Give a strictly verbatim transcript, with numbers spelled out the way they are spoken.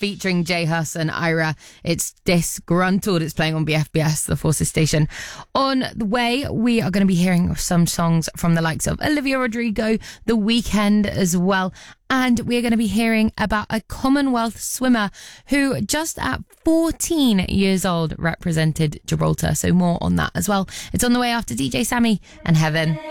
featuring J Hus and Ira. It's Disgruntled. It's playing on B F B S, the Forces station. On the way, we are going to be hearing some songs from the likes of Olivia Rodrigo, The Weeknd as well. And we're going to be hearing about a Commonwealth swimmer who just at fourteen years old represented Gibraltar. So more on that as well. It's on the way after D J Sammy and Heaven.